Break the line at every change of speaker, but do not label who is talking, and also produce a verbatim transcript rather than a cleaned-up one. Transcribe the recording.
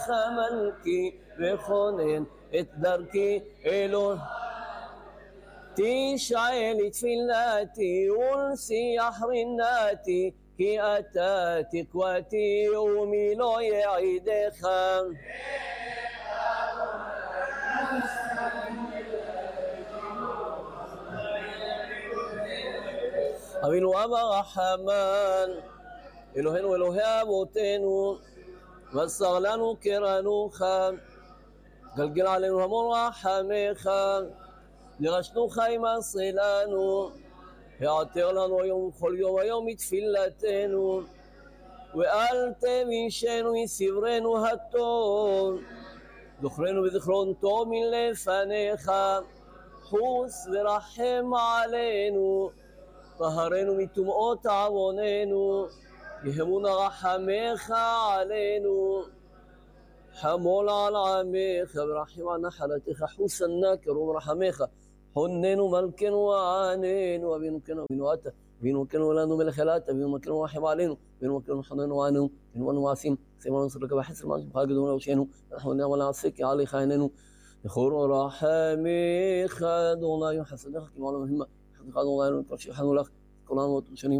מלכי וכונן את דרכי אלוה. תשעה לתפילתי ולשיח רינתי, כי אתה תקוותי ומי לא יעידך. אבינו אב הרחמן, אלוהינו אלוהי אבותינו, מסר לנו קרנוך, גלגל עלינו המון רחמך, ירשנוך ימסר לנו, העתר לנו היום וכל יום היום מתפילתנו, ואל תבישנו מסברנו הטוב, זוכרנו בזיכרון טוב מלפניך, חוס ורחם עלינו, טהרנו מטומאות עווננו, יהמון רחמך עלינו, חמול על עמך ורחם על נחלתך, חוס ענה קרוב רחמך, חוננו מלכנו ועננו, אבינו כן אבינו אתה, אבינו כן ולנו מלך אלת, אבינו מלכנו רחם עלינו, אבינו כן חוננו ועננו, אבינו אנו מעשים, סיימנו נصرك بحسر ما جبها قدونا وشينو نحن نعم العصيك عليك عينנו, يخور رحمك دون يحسدك كما مهمة حقق دون يكرشي حنو لك كلنا وتشني